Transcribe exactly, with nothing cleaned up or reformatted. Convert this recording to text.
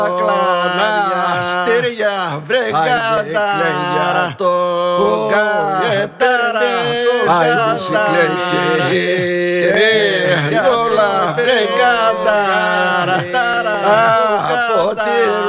Αστήρια βρεγάτα το γετέρα άιντε σικλέκε όλα βρεγάτα από τη